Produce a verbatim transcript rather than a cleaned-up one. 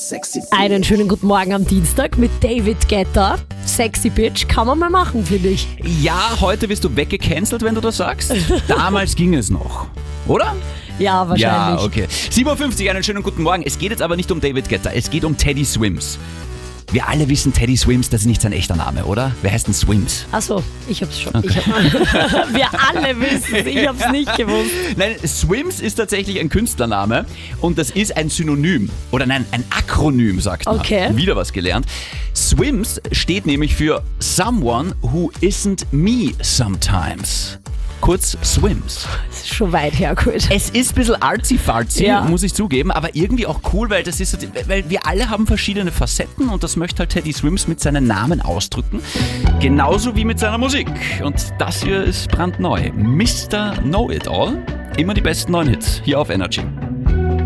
Sexy Bitch. Einen schönen guten Morgen am Dienstag mit David Guetta. Sexy Bitch kann man mal machen, finde ich. Ja, heute wirst du weggecancelt, wenn du das sagst. Damals ging es noch, oder? Ja, wahrscheinlich. Ja, okay. sieben Uhr fünfzig, einen schönen guten Morgen. Es geht jetzt aber nicht um David Guetta, es geht um Teddy Swims. Wir alle wissen, Teddy Swims, das ist nicht sein echter Name, oder? Wer heißt denn Swims? Achso, ich hab's schon. Okay. Ich hab, wir alle wissen es, ich hab's nicht gewusst. Nein, Swims ist tatsächlich ein Künstlername und das ist ein Synonym. Oder nein, ein Akronym, sagt man. Okay. Wieder was gelernt. Swims steht nämlich für Someone Who Isn't Me Sometimes. Kurz Swims. Das ist schon weit hergeholt. Es ist ein bisschen artsy-fartsy, Ja. muss ich zugeben, aber irgendwie auch cool, weil das ist, weil wir alle haben verschiedene Facetten und das möchte halt Teddy Swims mit seinem Namen ausdrücken. Genauso wie mit seiner Musik. Und das hier ist brandneu. Mister Know-It-All. Immer die besten neuen Hits hier auf Energy.